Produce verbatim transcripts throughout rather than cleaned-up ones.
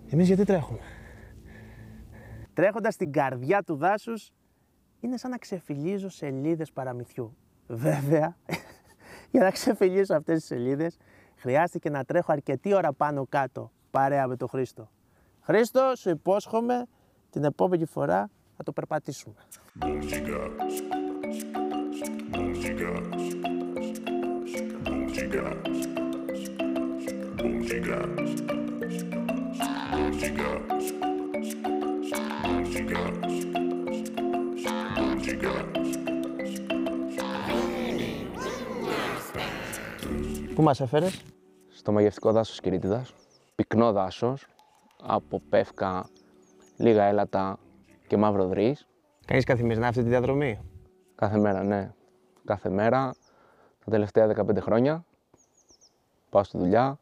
Εμείς γιατί τρέχουμε? Τρέχοντας στην καρδιά του δάσους είναι σαν να ξεφυλίζω σελίδες παραμυθιού. Βέβαια, για να ξεφυλίσω αυτές τις σελίδες χρειάστηκε να τρέχω αρκετή ώρα πάνω κάτω παρέα με τον Χρήστο. Χρήστο, σου υπόσχομαι την επόμενη φορά να το περπατήσουμε. Πού μας έφερες? Στο μαγευτικό δάσος Κυρίτιδας, πυκνό δάσος, από πεύκα, λίγα έλατα και μαύρο δρύς. Κάνεις καθημερινά αυτή τη διαδρομή? Κάθε μέρα, ναι. Κάθε μέρα, τα τελευταία δεκαπέντε χρόνια. Πάω στη δουλειά,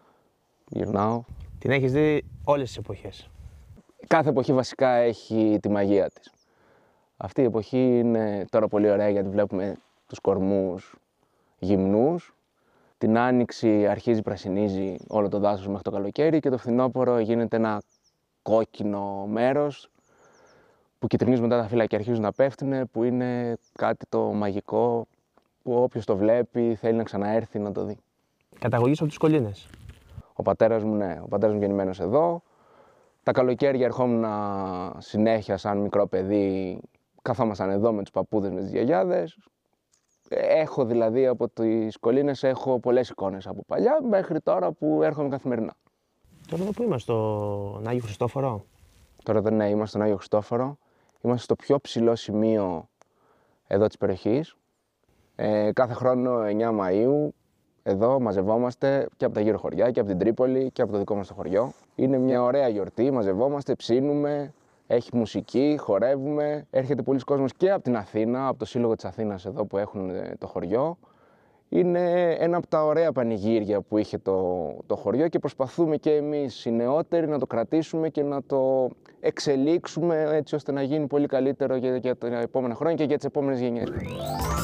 γυρνάω. Την έχεις δει όλες τις εποχές? Κάθε εποχή βασικά έχει τη μαγεία της. Αυτή η εποχή είναι τώρα πολύ ωραία γιατί βλέπουμε τους κορμούς γυμνούς. Την άνοιξη αρχίζει, πρασινίζει όλο το δάσος μέχρι το καλοκαίρι και το φθινόπωρο γίνεται ένα κόκκινο μέρος που κυτρινίζουν μετά τα φύλλα και αρχίζουν να πέφτουν, που είναι κάτι το μαγικό που όποιος το βλέπει θέλει να ξαναέρθει να το δει. Καταγωγής από τις Κολλήνες? Ο πατέρας μου, ναι, ο πατέρας μου γεννημένος εδώ. Τα καλοκαίρια ερχόμουν συνέχεια σαν μικρό παιδί, καθόμασταν εδώ με τους παππούδες, με τις γιαγιάδες. Έχω δηλαδή από τις Κολλήνες, έχω πολλές εικόνες από παλιά μέχρι τώρα που έρχομαι καθημερινά. Τώρα εδώ που είμαστε, στον Άγιο Χριστόφορο? Τώρα δεν ναι, είμαστε στον Άγιο Χριστόφορο. Είμαστε στο πιο ψηλό σημείο εδώ της περιοχής. Ε, κάθε χρόνο εννιά Μαΐου εδώ μαζευόμαστε και από τα γύρω χωριά και από την Τρίπολη και από το δικό μας το χωριό. Είναι μια ωραία γιορτή, μαζευόμαστε, ψήνουμε, έχει μουσική, χορεύουμε. Έρχεται πολλοί κόσμος και από την Αθήνα, από το Σύλλογο της Αθήνας εδώ που έχουν το χωριό. Είναι ένα από τα ωραία πανηγύρια που είχε το, το χωριό και προσπαθούμε και εμείς οι νεότεροι να το κρατήσουμε και να το εξελίξουμε έτσι ώστε να γίνει πολύ καλύτερο για, για τα επόμενα χρόνια και για τις επόμενες γενιές.